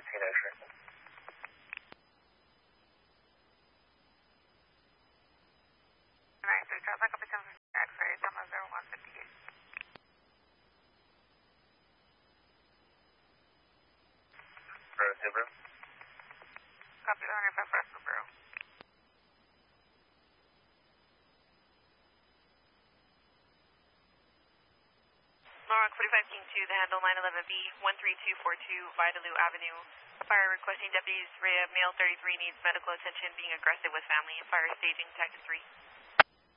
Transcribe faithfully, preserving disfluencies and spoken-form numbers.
现在是。 nine three Delta, Capitan X-ray, Thomas zero one fifty-eight. For Subaru. Copy the one hundred five for Subaru. Lorong forty-five King two, the handle nine eleven B, one three two four two, Vidaloo Avenue. Fire requesting deputies, male thirty-three needs medical attention, being aggressive with family. Fire staging, tactic three.